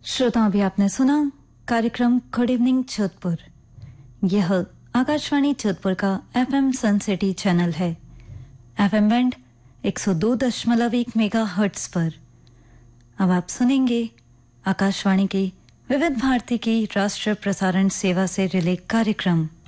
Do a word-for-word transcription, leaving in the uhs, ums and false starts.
श्रोताओं, अभी आपने सुना कार्यक्रम गुड इवनिंग जोधपुर। यह आकाशवाणी जोधपुर का एफएम सनसिटी चैनल है। एफएम बैंड एक सौ दो दशमलव एक मेगा हर्ट्ज पर। अब आप सुनेंगे आकाशवाणी की विविध भारती की राष्ट्रीय प्रसारण सेवा से रिले कार्यक्रम।